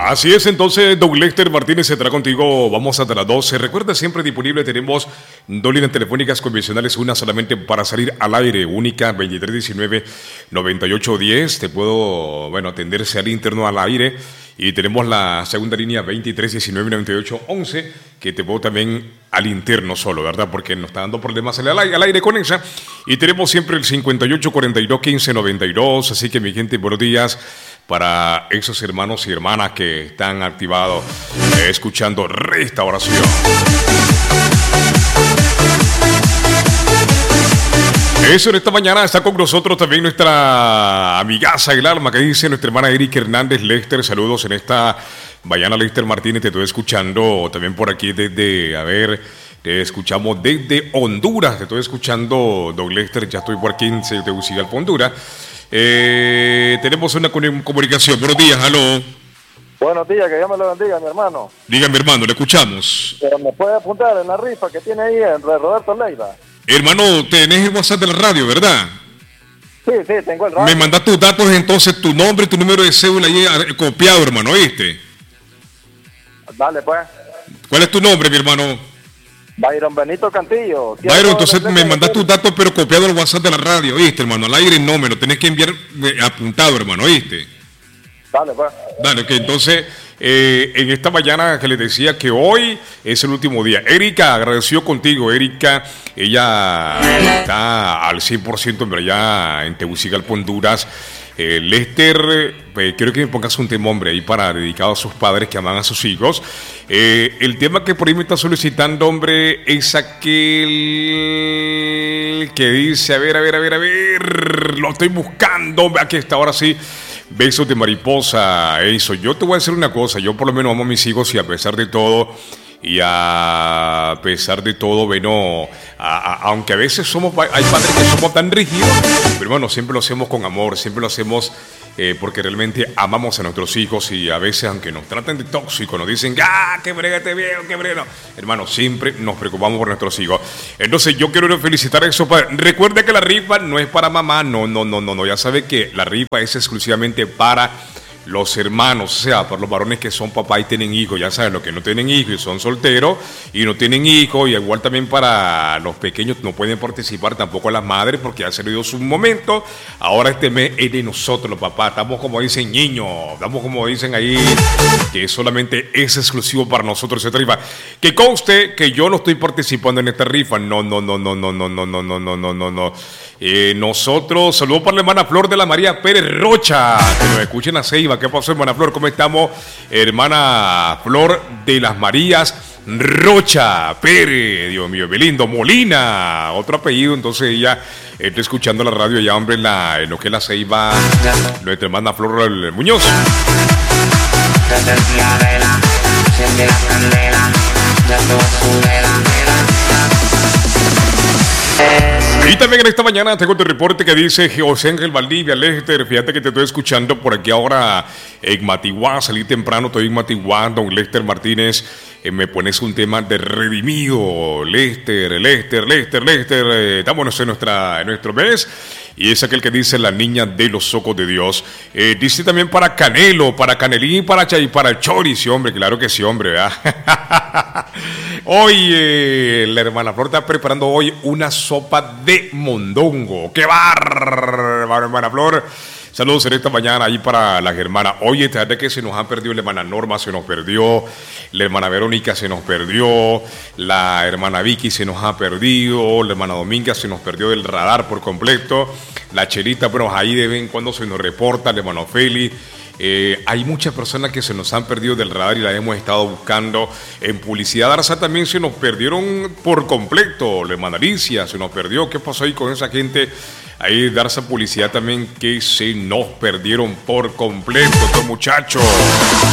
Así es, entonces, Don Lester Martínez estará contigo. Vamos hasta las 12. Recuerda, siempre disponible. Tenemos dos líneas telefónicas convencionales, una solamente para salir al aire, única 2319-9810. Te puedo, atenderse al interno al aire. Y tenemos la segunda línea 2319-9811, que te puedo también al interno solo, ¿verdad? Porque nos está dando problemas al aire con esa. Y tenemos siempre el 5842-1592. Así que, mi gente, buenos días para esos hermanos y hermanas que están activados escuchando Restauración. Eso, en esta mañana está con nosotros también nuestra amigaza del alma, que dice nuestra hermana Erika Hernández. Lester, saludos en esta mañana. Lester Martínez, te estoy escuchando también por aquí te escuchamos desde Honduras, te estoy escuchando, don Lester, ya estoy por aquí en Tegucigalpa, Honduras. Tenemos una comunicación. Buenos días, aló. Buenos días, que Dios me lo bendiga, mi hermano. Dígame, hermano, le escuchamos. ¿Me puede apuntar en la rifa que tiene ahí en Roberto Leiva? Hermano, tenés el WhatsApp de la radio, ¿verdad? Sí, tengo el radio. Me mandas tus datos, entonces, tu nombre, tu número de cédula ahí copiado, hermano, ¿oíste? Dale, pues. ¿Cuál es tu nombre, mi hermano? Byron Benito Cantillo. Byron, entonces me mandas tus datos, pero copiado al WhatsApp de la radio, ¿oíste, hermano? Al aire no, me lo tenés que enviar apuntado, hermano, ¿oíste? Dale, pues. Dale, que entonces, en esta mañana que les decía que hoy es el último día. Erika, agradeció contigo. Erika, ella está al 100% en verdad en Tegucigalpa, Honduras. Lester, quiero que me pongas un tema, hombre, ahí para dedicado a sus padres que aman a sus hijos. El tema que por ahí me está solicitando, hombre, es aquel que dice, a ver, lo estoy buscando, hombre, aquí está, ahora sí. Besos de mariposa, eso. Yo te voy a decir una cosa, yo por lo menos amo a mis hijos y a pesar de todo, bueno, aunque a veces hay padres que somos tan rígidos, pero bueno, siempre lo hacemos con amor, siempre lo hacemos porque realmente amamos a nuestros hijos y a veces, aunque nos traten de tóxicos, nos dicen, qué brégate viejo, qué brega. Hermano, siempre nos preocupamos por nuestros hijos. Entonces, yo quiero felicitar a esos padres. Recuerda que la rifa no es para mamá, no. Ya sabe que la rifa es exclusivamente para los hermanos, o sea, para los varones que son papá y tienen hijos, ya saben, los que no tienen hijos y son solteros y no tienen hijos, y igual también para los pequeños no pueden participar tampoco las madres porque ya se le dio su momento. Ahora este mes es de nosotros los papás, estamos como dicen niños, estamos como dicen ahí, que solamente es exclusivo para nosotros esta rifa. Que conste que yo no estoy participando en esta rifa, no. Nosotros, saludos para la hermana Flor de la María Pérez Rocha, que nos escuchen a Ceiba. ¿Qué pasó, hermana Flor? ¿Cómo estamos? Hermana Flor de las Marías Rocha Pérez, Dios mío, Belindo Molina, otro apellido. Entonces ella está escuchando la radio ya, hombre, en lo que es la Ceiba, nuestra hermana Flor Muñoz. Y también en esta mañana tengo tu reporte que dice José Ángel Valdivia. Lester, fíjate que te estoy escuchando por aquí ahora en Matiguá, salí temprano, estoy en Matiguá, don Lester Martínez, me pones un tema de redimido, Lester, estamos en nuestro mes, y es aquel que dice la niña de los ojos de Dios. Dice también para Canelo, para Canelín, para el Chori, sí, hombre, claro que sí, hombre, ¿verdad? Hoy la hermana Flor está preparando hoy una sopa de mondongo. ¡Qué bárbaro, hermana Flor! Saludos en esta mañana ahí para las hermanas. Oye, de que se nos han perdido la hermana Norma, se nos perdió, la hermana Verónica se nos perdió, la hermana Vicky se nos ha perdido, la hermana Dominga se nos perdió del radar por completo, la Chelita, bueno, ahí de vez en cuando se nos reporta, el hermano Feli. Hay muchas personas que se nos han perdido del radar y las hemos estado buscando. En Publicidad Arza también se nos perdieron por completo. La hermana Alicia se nos perdió. ¿Qué pasó ahí con esa gente? Ahí Darza Publicidad también que se nos perdieron por completo estos muchachos.